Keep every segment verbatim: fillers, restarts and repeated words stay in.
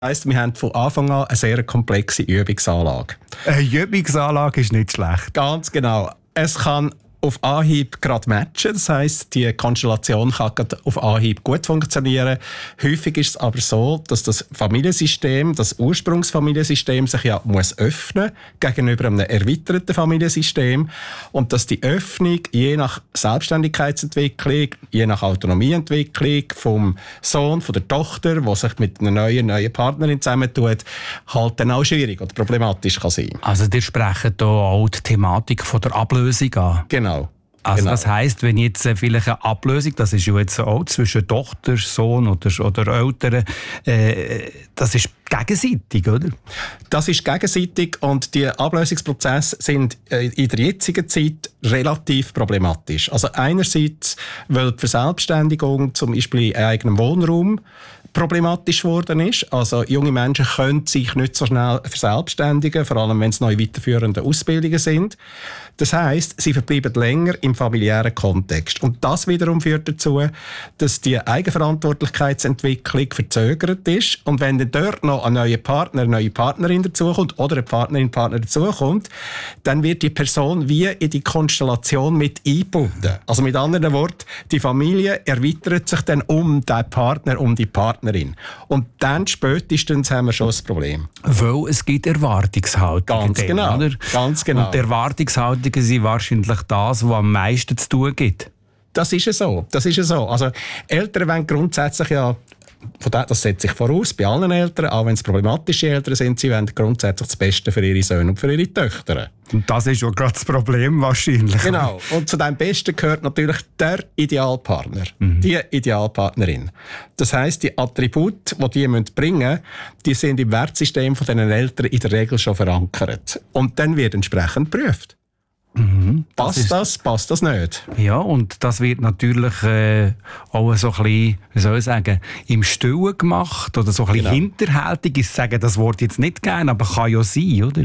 heisst, wir haben von Anfang an eine sehr komplexe Übungsanlage. Eine Übungsanlage ist nicht schlecht. Ganz genau. Es kann auf Anhieb gerade matchen. Das heisst, die Konstellation kann gerade auf Anhieb gut funktionieren. Häufig ist es aber so, dass das Familiensystem, das Ursprungsfamiliensystem sich ja muss öffnen gegenüber einem erweiterten Familiensystem und dass die Öffnung je nach Selbstständigkeitsentwicklung, je nach Autonomieentwicklung vom Sohn, von der Tochter, der sich mit einer neuen, neuen Partnerin zusammentut, halt dann auch schwierig oder problematisch kann sein. Also ihr sprecht hier auch die Thematik von der Ablösung an. Genau. Also genau. das heisst, wenn jetzt vielleicht eine Ablösung, das ist ja jetzt auch zwischen Tochter, Sohn oder, oder Eltern, äh, das ist gegenseitig, oder? Das ist gegenseitig und die Ablösungsprozesse sind in der jetzigen Zeit relativ problematisch. Also einerseits, weil die Verselbstständigung zum Beispiel in eigenem Wohnraum problematisch geworden ist. Also junge Menschen können sich nicht so schnell verselbstständigen, vor allem wenn es neue weiterführende Ausbildungen sind. Das heisst, sie verbleiben länger im familiären Kontext. Und das wiederum führt dazu, dass die Eigenverantwortlichkeitsentwicklung verzögert ist. Und wenn dann dort noch ein neuer Partner, eine neue Partnerin dazukommt oder eine Partnerin, Partner dazukommt, dann wird die Person wie in die Konstellation mit eingebunden. Also mit anderen Worten, die Familie erweitert sich dann um den Partner, um die Partnerin. Und dann spätestens haben wir schon das Problem. Weil es gibt Erwartungshaltungen. Ganz genau. Oder? Ganz genau. Und die Erwartungshaltungen sind wahrscheinlich das, was am meisten zu tun gibt. Das ist ja so. Das ist ja so. Also Eltern wollen grundsätzlich ja, das setzt sich voraus bei allen Eltern, auch wenn es problematische Eltern sind, sie wollen grundsätzlich das Beste für ihre Söhne und für ihre Töchter. Und das ist ja gerade das Problem wahrscheinlich. Genau. Und zu dem Besten gehört natürlich der Idealpartner, mhm. die Idealpartnerin. Das heisst, die Attribute, die die bringen müssen, die sind im Wertsystem von diesen Eltern in der Regel schon verankert. Und dann wird entsprechend geprüft. Mhm, passt das, das, passt das nicht? Ja, und das wird natürlich äh, auch so ein bisschen, wie soll ich sagen, im Stillen gemacht oder so ein bisschen genau. hinterhältig. Ich sage das Wort jetzt nicht gerne, aber kann ja sein, oder?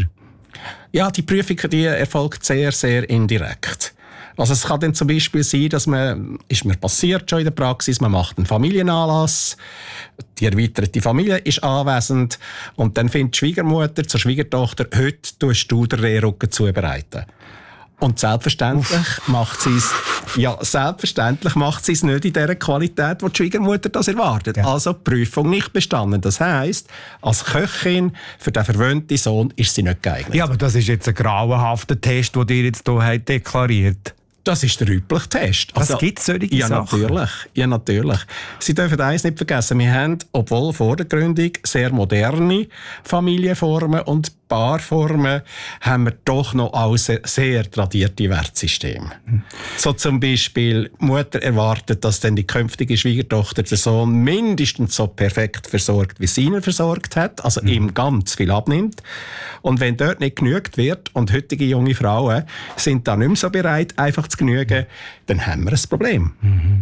Ja, die Prüfung die erfolgt sehr, sehr indirekt. Also es kann dann zum Beispiel sein, dass man, ist mir passiert schon in der Praxis, man macht einen Familienanlass, die erweiterte Familie ist anwesend und dann findet die Schwiegermutter zur Schwiegertochter, heute tust du den Rehrücken zubereiten. Und selbstverständlich Uff. macht sie es, ja, selbstverständlich macht sie es nicht in der Qualität, die die Schwiegermutter das erwartet. Ja. Also die Prüfung nicht bestanden. Das heisst, als Köchin für den verwöhnten Sohn ist sie nicht geeignet. Ja, aber das ist jetzt ein grauenhafter Test, den ihr jetzt hier deklariert. Das ist der übliche Test. Also, das gibt es solche ja, Sachen? Natürlich. Ja, natürlich. Sie dürfen eines nicht vergessen. Wir haben, obwohl vor der Gründung sehr moderne Familienformen und Paarformen, haben wir doch noch auch sehr, sehr tradierte Wertsysteme. Mhm. So zum Beispiel, die Mutter erwartet, dass dann die künftige Schwiegertochter den Sohn mindestens so perfekt versorgt, wie sie ihn versorgt hat, also mhm. ihm ganz viel abnimmt. Und wenn dort nicht genügt wird, und heutige junge Frauen sind da nicht mehr so bereit, einfach zu genügen, dann haben wir ein Problem. Mhm.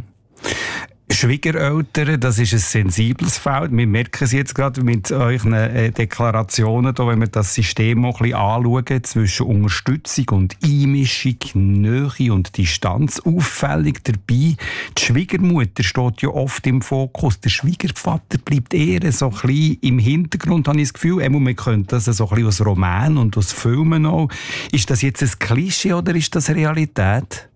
Schwiegereltern, das ist ein sensibles Feld. Wir merken es jetzt gerade mit euren Deklarationen, wenn wir das System auch ein bisschen anschauen, zwischen Unterstützung und Einmischung, Nähe und Distanz. Auffällig dabei, die Schwiegermutter steht ja oft im Fokus. Der Schwiegervater bleibt eher so ein bisschen im Hintergrund, habe ich das Gefühl. Man könnte das so ein bisschen aus Romanen und aus Filmen auch. Ist das jetzt ein Klischee oder ist das Realität?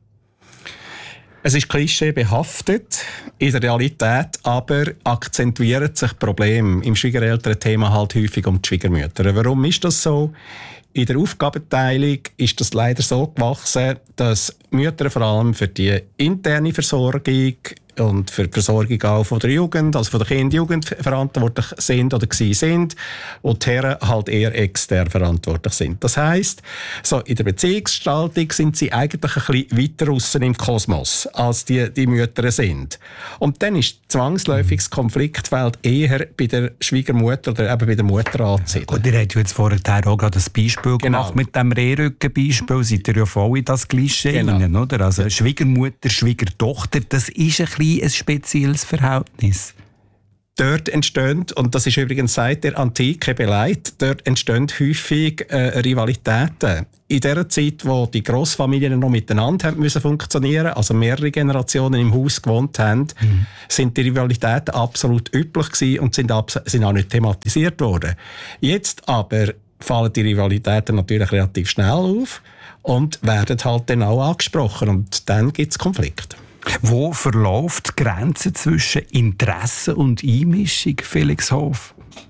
Es ist klischeebehaftet in der Realität, aber akzentuiert sich Probleme im Schwiegereltern-Thema halt häufig um die Schwiegermütter. Warum ist das so? In der Aufgabenteilung ist das leider so gewachsen, dass Mütter vor allem für die interne Versorgung und für die Versorgung auch von der Jugend, also von der Kind- und Jugend verantwortlich sind oder gewesen sind und die Herren halt eher extern verantwortlich sind. Das heisst, so in der Beziehungsgestaltung sind sie eigentlich ein bisschen weiter aussen im Kosmos, als die, die Mütter sind. Und dann ist zwangsläufig das Konfliktfeld eher bei der Schwiegermutter oder eben bei der Mutter anzusiedeln. Gut, ihr habt jetzt vorher auch gerade ein Beispiel genau. gemacht mit dem Rehrücken-Beispiel. Seid ihr ja voll in das Klischee genau. rein, oder? Also Schwiegermutter, Schwiegertochter, das ist ein bisschen ein spezielles Verhältnis. Dort entstehen, und das ist übrigens seit der Antike beleidigt, dort entstehen häufig äh, Rivalitäten. In der Zeit, wo die Grossfamilien noch miteinander haben müssen funktionieren, also mehrere Generationen im Haus gewohnt haben, mhm. sind die Rivalitäten absolut üblich gewesen und sind, abs- sind auch nicht thematisiert worden. Jetzt aber fallen die Rivalitäten natürlich relativ schnell auf und werden halt dann auch angesprochen und dann gibt es Konflikte. Wo verläuft die Grenze zwischen Interesse und Einmischung, Felix Hof?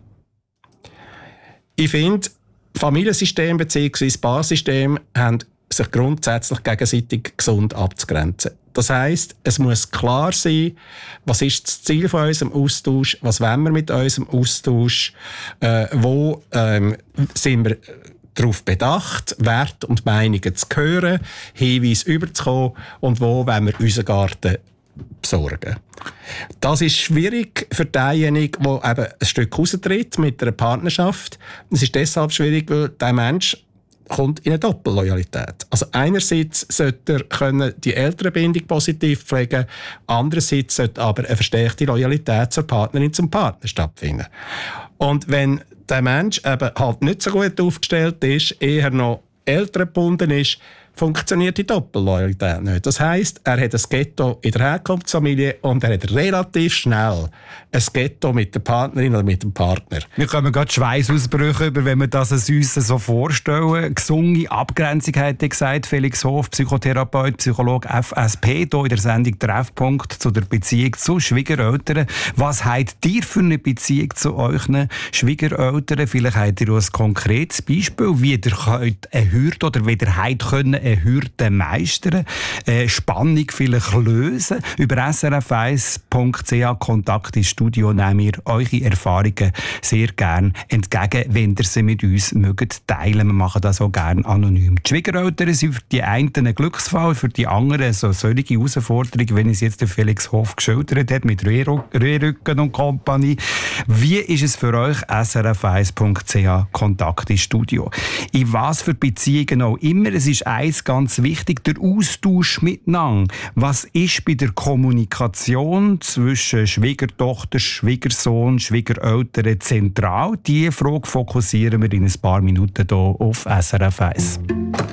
Ich finde, Familiensystem bzw. Paarsystem haben sich grundsätzlich gegenseitig gesund abzugrenzen. Das heisst, es muss klar sein, was ist das Ziel von unserem Austausch, was wollen wir mit unserem Austausch, äh, wo ähm, sind wir darauf bedacht, Werte und Meinungen zu hören, Hinweise überzukommen und wo wollen wir unseren Garten besorgen. Das ist schwierig für denjenigen, der eben ein Stück raustritt mit einer Partnerschaft. Es ist deshalb schwierig, weil der Mensch kommt in eine Doppelloyalität. Also einerseits sollte er können die Elternbindung positiv pflegen, andererseits sollte aber eine verstärkte Loyalität zur Partnerin, zum Partner stattfinden. Und wenn der Mensch eben halt nicht so gut aufgestellt ist, eher noch elterngebunden ist, funktioniert die Doppelloyalität nicht. Das heisst, er hat ein Ghetto in der Herkunftsfamilie und er hat relativ schnell ein Ghetto mit der Partnerin oder mit dem Partner. Wir kommen gerade Schweißausbrüche über, wenn wir das uns so vorstellen. Gesunde Abgrenzung, hat er gesagt, Felix Hof, Psychotherapeut, Psychologe F S P, hier in der Sendung Treffpunkt zu der Beziehung zu Schwiegereltern. Was habt ihr für eine Beziehung zu euren Schwiegereltern? Vielleicht habt ihr ein konkretes Beispiel, wie ihr könnt eine Hürde oder wie ihr habt können eine Hürde meistern, eine Spannung vielleicht lösen. Über s r f eins punkt c h Kontakt ins Studio nehmen wir eure Erfahrungen sehr gerne entgegen, wenn ihr sie mit uns mögt teilen. Wir machen das auch gerne anonym. Die Schwiegereltern sind für die einen ein Glücksfall, für die anderen so solche Herausforderung, wenn es jetzt der Felix Hof geschildert hat, mit Rehrücken und Kompanie. Wie ist es für euch? s r f eins punkt c h Kontakt ins Studio. In was für Beziehungen auch immer, es ist eins ganz wichtig, der Austausch miteinander. Was ist bei der Kommunikation zwischen Schwiegertochter, Schwiegersohn, Schwiegereltern zentral? Diese Frage fokussieren wir in ein paar Minuten hier auf S R F eins.